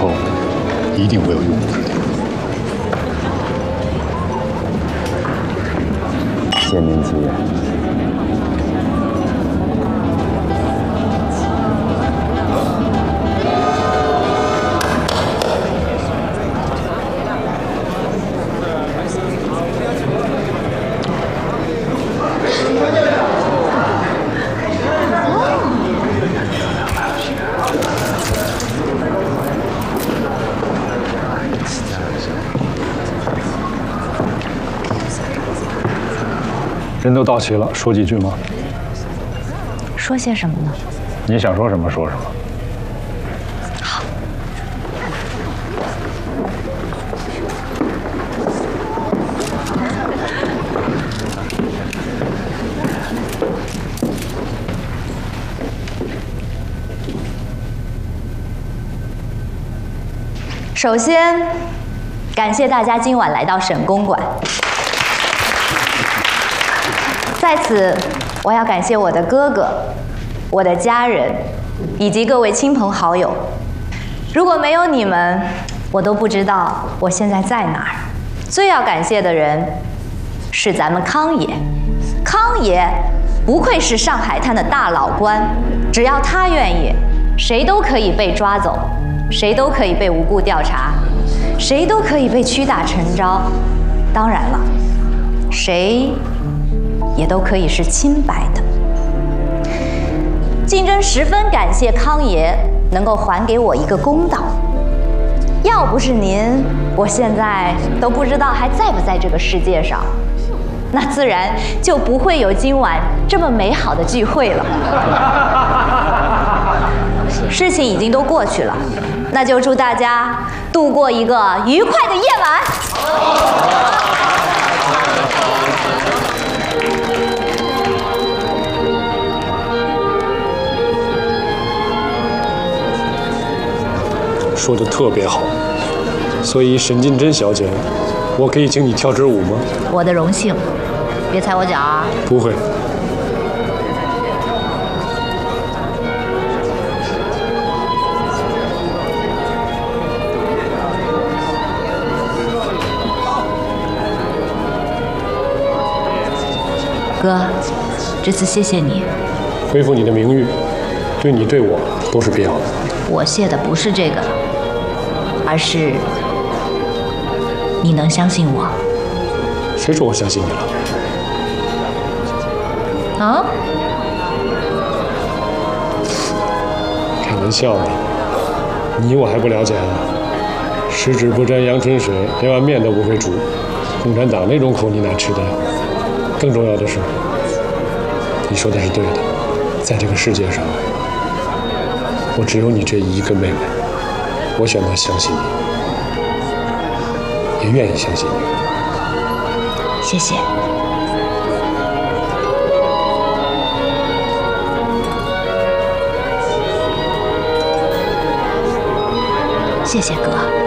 后一定会有用的。 谢明吉。 人都到齐了，说几句吗？ 说些什么呢？ 你想说什么说什么。 好。首先，感谢大家今晚来到沈公馆。 在此，我要感谢我的哥哥、我的家人，以及各位亲朋好友。如果没有你们，我都不知道我现在在哪儿。最要感谢的人是咱们康爷。康爷不愧是上海滩的大老官，只要他愿意，谁都可以被抓走，谁都可以被无故调查，谁都可以被屈打成招。当然了，谁 也都可以是清白的。竞争十分感谢康爷能够还给我一个公道。要不是您，我现在都不知道还在不在这个世界上，那自然就不会有今晚这么美好的聚会了。事情已经都过去了，那就祝大家度过一个愉快的夜晚。 说的特别好，所以沈金珍小姐，我可以请你跳支舞吗？ 我的荣幸，别踩我脚啊！ 不会。 哥，这次谢谢你， 恢复你的名誉，对你对我都是必要的。 我谢的不是这个。 而是你能相信我？ 谁说我相信你了？ 啊？ 开玩笑呢，你我还不了解呢。十指不沾阳春水，连碗面都不会煮。共产党那种口你哪吃得了？更重要的是，你说的是对的，在这个世界上，我只有你这一个妹妹。 我选择相信你，也愿意相信你。 谢谢。谢谢哥。